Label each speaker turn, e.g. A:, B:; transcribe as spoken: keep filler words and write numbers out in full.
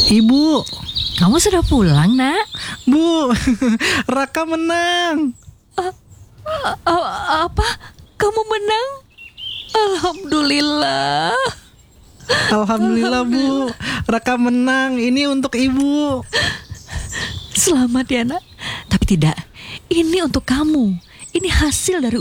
A: Ibu,
B: Kamu sudah pulang, Nak?
A: Bu, Raka menang.
B: A- a- apa? Kamu menang? Alhamdulillah.
A: Alhamdulillah Bu, Raka menang. Ini untuk Ibu.
B: Selamat ya, Nak. Tapi tidak, ini untuk kamu. Ini hasil dari